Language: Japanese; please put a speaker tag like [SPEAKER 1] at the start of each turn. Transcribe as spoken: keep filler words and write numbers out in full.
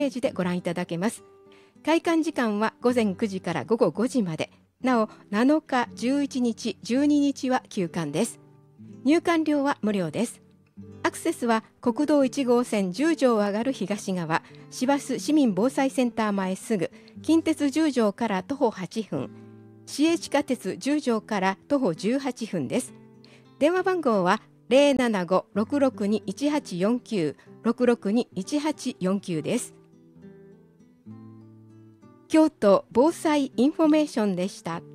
[SPEAKER 1] ページでご覧いただけます。開館時間は午前くじから午後ごじまで。なおなのか、じゅういちにち、じゅうににちは休館です。入館料は無料です。アクセスは国道いち号線じゅう条を上がる東側、市バス市民防災センター前すぐ、近鉄じゅう条から徒歩はっぷん、市営地下鉄じゅう条から徒歩じゅうはっぷんです。電話番号は ゼロななご ろくろくに いちはちよんきゅう ろくろくに いちはちよんきゅうです。京都防災インフォメーションでした。